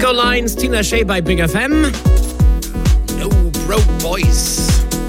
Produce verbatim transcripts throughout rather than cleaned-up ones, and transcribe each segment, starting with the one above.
Cinco Lines, Tina Shea bei Big F M. No Broke Boys.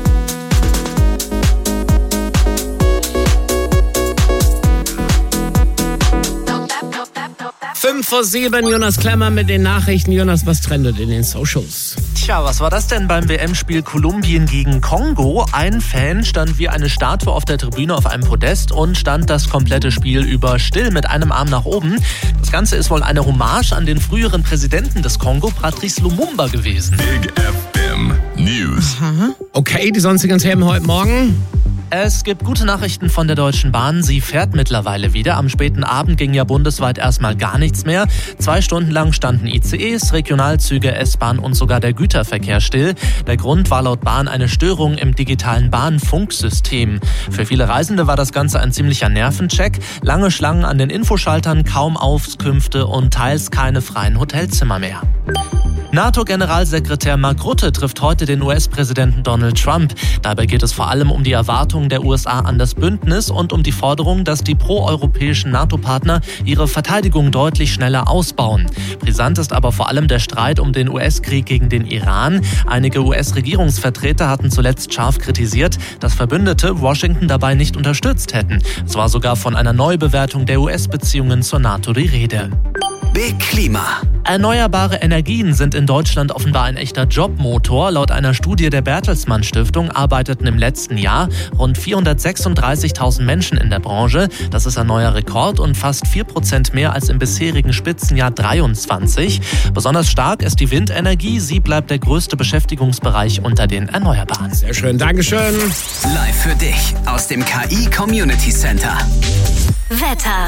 Fünf vor sieben, Jonas Klemmer mit den Nachrichten. Jonas, was trendet in den Socials? Tja, was war das denn beim W M-Spiel Kolumbien gegen Kongo? Ein Fan stand wie eine Statue auf der Tribüne auf einem Podest und stand das komplette Spiel über still mit einem Arm nach oben. Das Ganze ist wohl eine Hommage an den früheren Präsidenten des Kongo, Patrice Lumumba, gewesen. Big F M News. Okay, die sonstigen Themen heute Morgen. Es gibt gute Nachrichten von der Deutschen Bahn. Sie fährt mittlerweile wieder. Am späten Abend ging ja bundesweit erstmal gar nichts mehr. Zwei Stunden lang standen I C Es, Regionalzüge, S-Bahn und sogar der Güterverkehr still. Der Grund war laut Bahn eine Störung im digitalen Bahnfunksystem. Für viele Reisende war das Ganze ein ziemlicher Nervencheck. Lange Schlangen an den Infoschaltern, kaum Auskünfte und teils keine freien Hotelzimmer mehr. NATO-Generalsekretär Mark Rutte trifft heute den U S-Präsidenten Donald Trump. Dabei geht es vor allem um die Erwartungen der U S A an das Bündnis und um die Forderung, dass die proeuropäischen NATO-Partner ihre Verteidigung deutlich schneller ausbauen. Brisant ist aber vor allem der Streit um den U S-Krieg gegen den Iran. Einige U S-Regierungsvertreter hatten zuletzt scharf kritisiert, dass Verbündete Washington dabei nicht unterstützt hätten. Es war sogar von einer Neubewertung der U S-Beziehungen zur NATO die Rede. Big Klima. Erneuerbare Energien sind in Deutschland offenbar ein echter Jobmotor. Laut einer Studie der Bertelsmann Stiftung arbeiteten im letzten Jahr rund vierhundertsechsunddreißigtausend Menschen in der Branche. Das ist ein neuer Rekord und fast vier Prozent mehr als im bisherigen Spitzenjahr dreiundzwanzig. Besonders stark ist die Windenergie. Sie bleibt der größte Beschäftigungsbereich unter den Erneuerbaren. Sehr schön, Dankeschön. Live für dich aus dem K I Community Center. Wetter.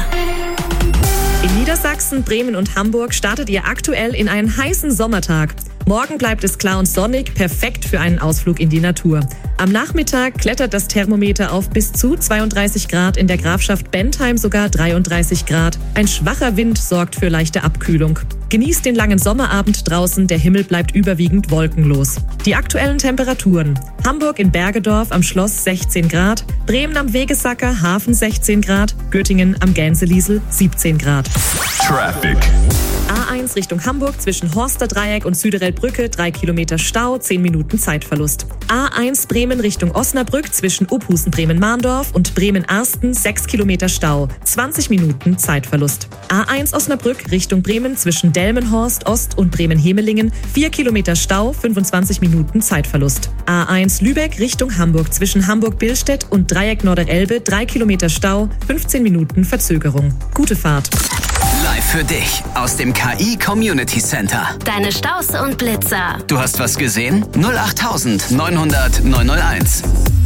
In Niedersachsen, Bremen und Hamburg startet ihr aktuell in einen heißen Sommertag. Morgen bleibt es klar und sonnig, perfekt für einen Ausflug in die Natur. Am Nachmittag klettert das Thermometer auf bis zu zweiunddreißig Grad, in der Grafschaft Bentheim sogar dreiunddreißig Grad. Ein schwacher Wind sorgt für leichte Abkühlung. Genießt den langen Sommerabend draußen, der Himmel bleibt überwiegend wolkenlos. Die aktuellen Temperaturen: Hamburg in Bergedorf am Schloss sechzehn Grad, Bremen am Wegesacker Hafen sechzehn Grad, Göttingen am Gänseliesel siebzehn Grad. Traffic. A eins Richtung Hamburg zwischen Horsterdreieck und Süderelbrücke, drei Kilometer Stau, zehn Minuten Zeitverlust. A eins Bremen Richtung Osnabrück zwischen Uphusen-Bremen-Mahndorf und Bremen-Arsten, sechs Kilometer Stau, zwanzig Minuten Zeitverlust. A eins Osnabrück Richtung Bremen zwischen Delmenhorst Ost und Bremen-Hemelingen, vier Kilometer Stau, fünfundzwanzig Minuten Zeitverlust. A eins Lübeck Richtung Hamburg zwischen Hamburg-Billstedt und Dreieck Norderelbe, drei Kilometer Stau, fünfzehn Minuten Verzögerung. Gute Fahrt. Live für dich aus dem K I Community Center. Deine Staus und Blitzer. Du hast was gesehen? null acht neun hundert neun null eins.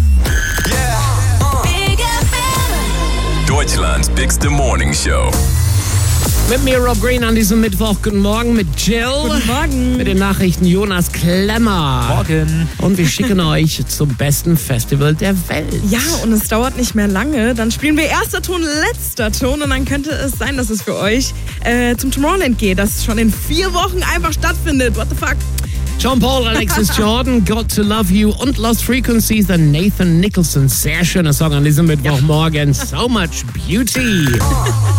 Big F M. Deutschlands bigste Morning Show. Mit mir Rob Green an diesem Mittwoch. Guten Morgen mit Jill. Guten Morgen. Mit den Nachrichten Jonas Klemmer. Morgen. Und wir schicken euch zum besten Festival der Welt. Ja, und es dauert nicht mehr lange. Dann spielen wir erster Ton, letzter Ton. Und dann könnte es sein, dass es für euch äh, zum Tomorrowland geht, das schon in vier Wochen einfach stattfindet. What the fuck? John Paul, Alexis Jordan, Got to Love You und Lost Frequencies, der Nathan Nicholson. Sehr schöner Song an diesem Mittwochmorgen. So much beauty.